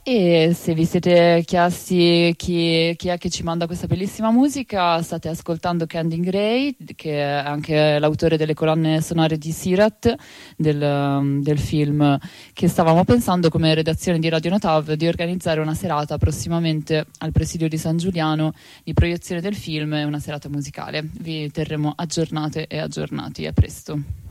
E se vi siete chiesti chi è che ci manda questa bellissima musica, state ascoltando Candy Gray, che è anche l'autore delle colonne sonore di Sirat, del film che stavamo pensando come redazione di Radio Notav di organizzare una serata prossimamente al Presidio di San Giuliano di proiezione del film e una serata musicale. Vi terremo aggiornate e aggiornati. A presto.